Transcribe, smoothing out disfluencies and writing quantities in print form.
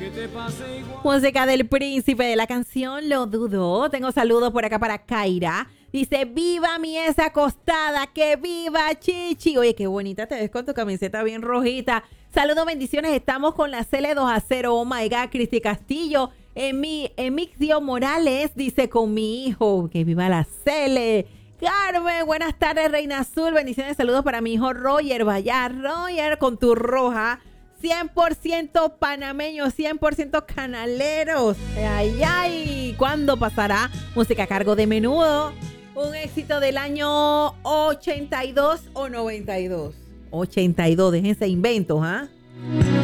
Música del príncipe de la canción Lo Dudo. Tengo saludos por acá para Kaira. Dice, viva mi esa acostada, que viva Chichi. Oye, qué bonita te ves con tu camiseta bien rojita. Saludos, bendiciones. Estamos con la Cele 2-0. Oh my God, Cristi Castillo. Emixio Morales dice, con mi hijo, que viva la Cele. Carmen, buenas tardes, Reina Azul. Bendiciones, saludos para mi hijo Roger. Vaya, Roger, con tu roja. 100% panameños, 100% canaleros. Ay, ay. ¿Cuándo pasará? Música a cargo de Menudo. Un éxito del año 82 o 92. 82, déjense inventos, ¿ah?